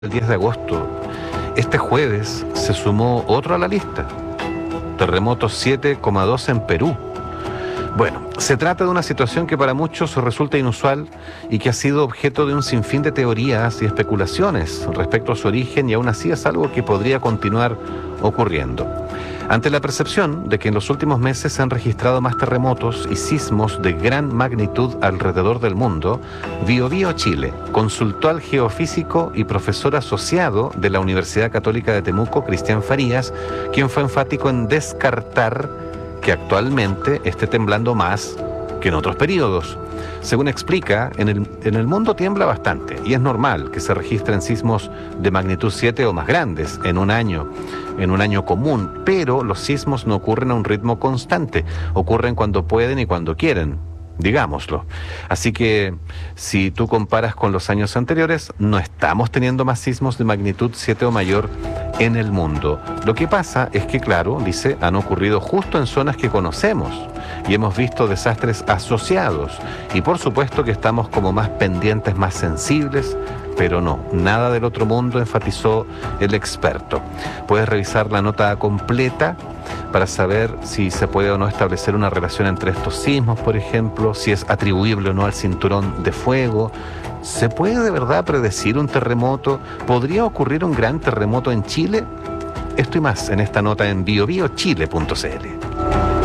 El 10 de agosto, este jueves, se sumó otro a la lista, terremoto 7,2 en Perú. Bueno, se trata de una situación que para muchos resulta inusual y que ha sido objeto de un sinfín de teorías y especulaciones respecto a su origen, y aún así es algo que podría continuar ocurriendo. Ante la percepción de que en los últimos meses se han registrado más terremotos y sismos de gran magnitud alrededor del mundo, BioBio Chile consultó al geofísico y profesor asociado de la Universidad Católica de Temuco, Cristian Farías, quien fue enfático en descartar que actualmente esté temblando más que en otros periodos. Según explica, en el mundo tiembla bastante y es normal que se registren sismos de magnitud 7 o más grandes en un año común, pero los sismos no ocurren a un ritmo constante, ocurren cuando pueden y cuando quieren, digámoslo. Así que si tú comparas con los años anteriores, no estamos teniendo más sismos de magnitud 7 o mayor en el mundo. Lo que pasa es que, claro, dice, han ocurrido justo en zonas que conocemos y hemos visto desastres asociados, y por supuesto que estamos como más pendientes, más sensibles, pero no, nada del otro mundo, enfatizó el experto. Puedes revisar la nota completa para saber si se puede o no establecer una relación entre estos sismos, por ejemplo, si es atribuible o no al cinturón de fuego. ¿Se puede de verdad predecir un terremoto? ¿Podría ocurrir un gran terremoto en Chile? Esto y más en esta nota en biobiochile.cl.